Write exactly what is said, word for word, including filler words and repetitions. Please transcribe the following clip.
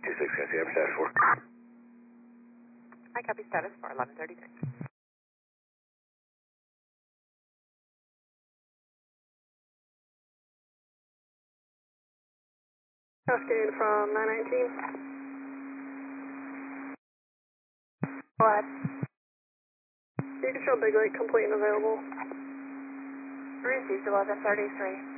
two six, can I see upper status four? I copy status for eleven thirty-six. Cascade from nine nineteen. Go ahead. You can show Big Lake complete and available. Received eleven thirty-three.